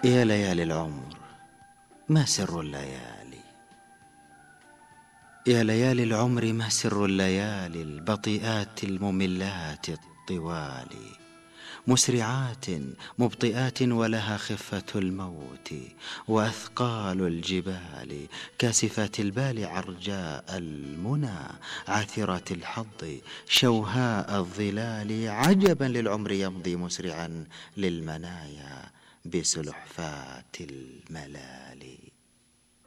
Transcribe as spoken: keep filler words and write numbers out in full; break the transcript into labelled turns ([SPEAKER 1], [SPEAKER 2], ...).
[SPEAKER 1] يا ليالي العمر، ما سر الليالي؟ يا ليالي العمر، ما سر الليالي البطيئات المملات الطوال، مسرعات مبطئات ولها خفة الموت وأثقال الجبال، كاسفات البال عرجاء المنى عاثرات الحظ شوهاء الظلال. عجبا للعمر يمضي مسرعا للمنايا بسلحفات الملال.